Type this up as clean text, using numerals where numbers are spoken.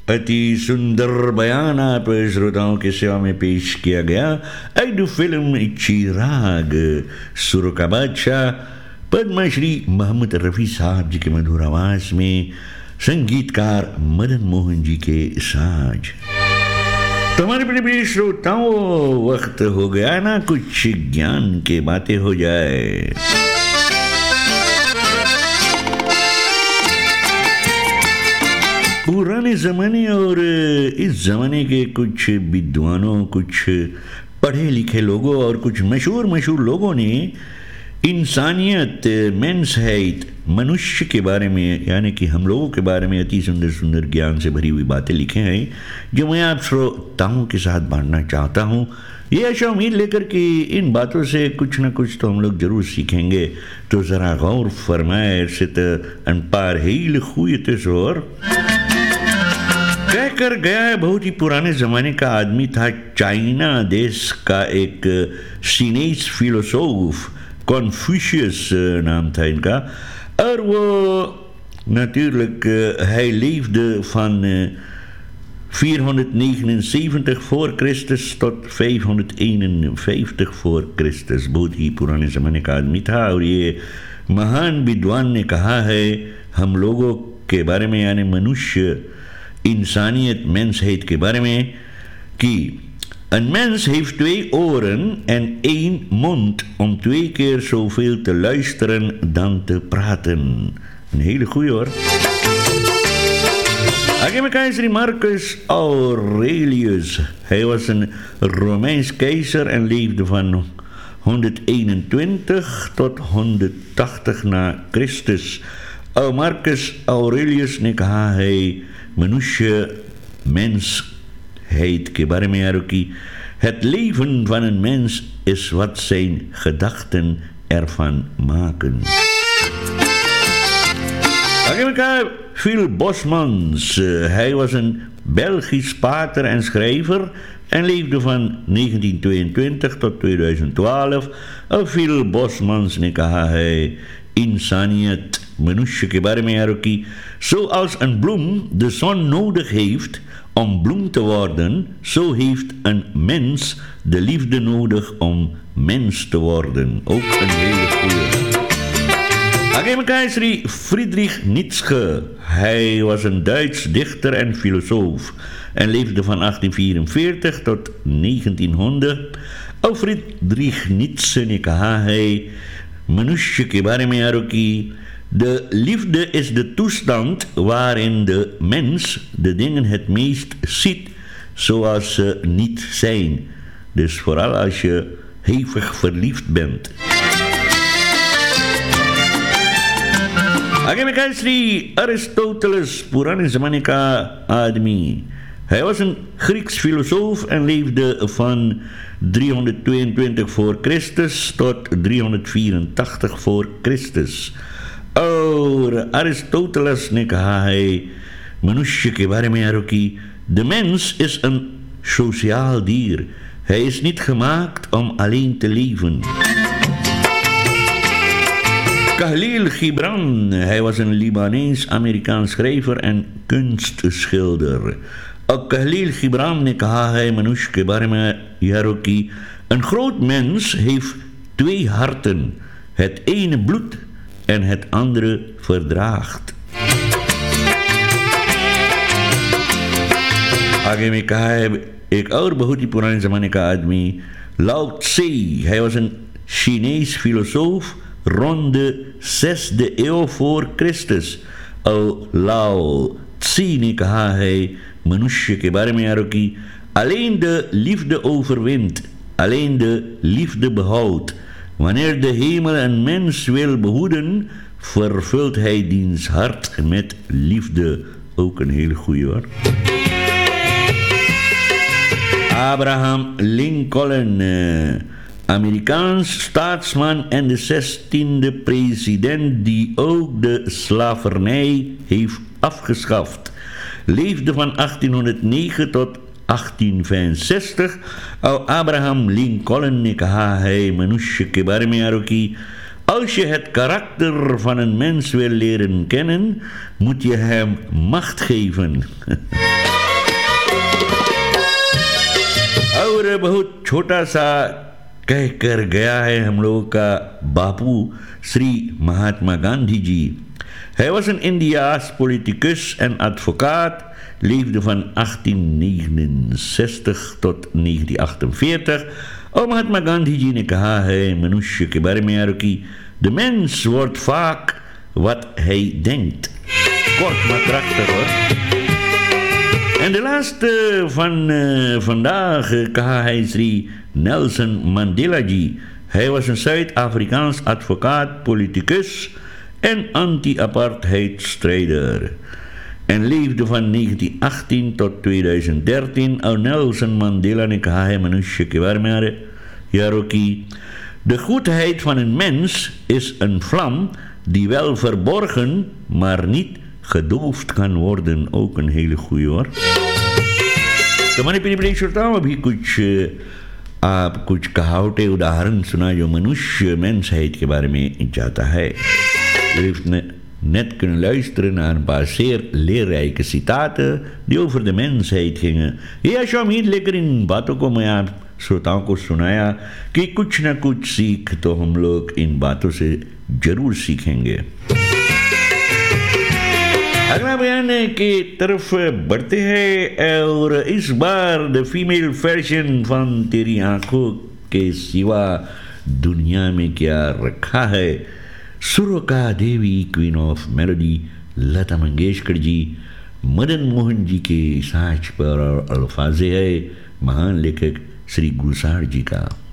अति सुंदर बयान आप श्रोताओं के सेवा में पेश किया गया ऐड फिल्म चिराग। सुरों का बादशाह पद्मश्री मोहम्मद रफ़ी साहब जी के मधुर आवाज में संगीतकार मदन मोहन जी के साज। तो हमारे प्रिय श्रोताओं, वक्त हो गया ना कुछ ज्ञान के बातें हो जाए। पुराने ज़माने और इस ज़माने के कुछ विद्वानों, कुछ पढ़े लिखे लोगों और कुछ मशहूर लोगों ने इंसानियत, मेंसहाइट, मनुष्य के बारे में यानी कि हम लोगों के बारे में अति सुंदर ज्ञान से भरी हुई बातें लिखे हैं, जो मैं आप श्रोताओं के साथ बांटना चाहता हूँ। ये आशा उम्मीद लेकर कि इन बातों से कुछ न कुछ तो हम लोग जरूर सीखेंगे। तो ज़रा गौर फरमाए सित अनपार हील खुयत सोर कह कर गया है। बहुत ही पुराने ज़माने का आदमी था, चाइना देश का एक सीनेस फिलोसोफ, कॉन्फ्यूशियस नाम था इनका, और वो natuurlijk hij leefde van 479 voor Christus tot 551 voor Christus। बहुत ही पुराने ज़माने का आदमी था और ये महान विद्वान ने कहा है हम लोगों के बारे में यानी मनुष्य, इंसानियत, mensheid के बारे में कि een mens heeft 2 oren en 1 mond om 2 keer zoveel te luisteren dan te praten. Een hele goeie hoor. Agame keizer Marcus Aurelius. Hij was een Romeins keizer en leefde van 121 tot 180 na Christus. Marcus Aurelius ने कहा है मनुष्य, mensheid के बारे में यारों की het leven van een mens is wat zijn gedachten ervan maken. Phil Bosmans, hij was een Belgisch pater en schrijver en leefde van 1922 tot 2012. Phil Bosmans ने कहा है इंसानियत, मनुष्य के बारे में यारों की zoals een bloem de zon nodig heeft om bloem te worden, zo heeft een mens de liefde nodig om mens te worden. Ook een hele goede. Keizer Friedrich Nietzsche. Hij was een Duits dichter en filosoof en leefde van 1844 tot 1900. Friedrich Nietzsche ने कहा है मनुष्य के बारे में यारों की de liefde is de toestand waarin de mens de dingen het meest ziet zoals ze niet zijn. Dus vooral als je hevig verliefd bent. आगे में कहा श्री Aristoteles, पुराने ज़माने का आदमी। Hij was een Grieks filosoof en leefde van 322 voor Christus tot 384 voor Christus. और Aristoteles ने कहा है मनुष्य के बारे में यारों की de mens is een sociaal dier. Hij is niet gemaakt om alleen te leven. Khalil Gibran, hij was een Libanees-Amerikaans schrijver en kunstschilder. Khalil Gibran ने कहा है मनुष्य के बारे में यारों की een groot mens heeft 2 harten. Het ene bloedt en het andere verdraagt. आगे में कहा है एक और बहुत ही पुराने ज़माने का आदमी Lao Tse. Hij was een Chinees filosoof rond de 6e eeuw voor Christus. Lao Tse ने कहा है मनुष्य के बारे में यारों की alleen de liefde overwint, alleen de liefde behoudt. Wanneer de hemel een mens wil behoeden, vervult hij diens hart met liefde. Ook een hele goeie hoor. Abraham Lincoln, Amerikaans staatsman en de 16e president die ook de slavernij heeft afgeschaft. Leefde van 1809 tot 1865. Abraham Lincoln ने कहा है मनुष्य के बारे में यारों की als je het karakter van een mens wil leren kennen, moet je hem macht geven. और बहुत छोटा सा कह कर गया है हम लोगों का बापू श्री महात्मा गांधी ji. Hij was een Indiaas politicus en advocaat, leefde van 1869 tot 1948. और महात्मा गांधी जी ने कहा है मनुष्य के बारे में यार कि de mens wordt vaak wat hij denkt. Kort maar krachtig hoor. En de laatste van vandaag kha hij Sri Nelson Mandela ji. Hij was een Zuid-Afrikaans advocaat, politicus en anti-apartheidstrijder. En leefde van 1918 tot 2013. और Nelson Mandela ने कहा है मनुष्य के बारे में यारो की de goedheid van een mens is een vlam die wel verborgen, maar niet gedoofd kan worden. Ook een hele goeie hoor. तो मैंने पीने पीने छोड़ता हूँ अभी आप कुछ कहावटे उदाहरण सुना जो मनुष्य mensheid के बारे में जाता है. U heeft net kunnen luisteren naar een paar zeer leerrijke citaten die over de mensheid gingen. या शामिद लेकर इन बातों को मैं आप श्रोताओं को सुनाया कि कुछ न कुछ सीख तो हम लोग इन बातों से जरूर सीखेंगे. अगला बयान की तरफ बढ़ते हैं और इस बार द फीमेल वर्जन van तेरी आंखों के सिवा दुनिया में क्या रखा है. सुरोका देवी क्वीन ऑफ मेलोडी लता मंगेशकर जी मदन मोहन जी के साज पर अल्फाजे है महान लेखक श्री गुलजार जी का.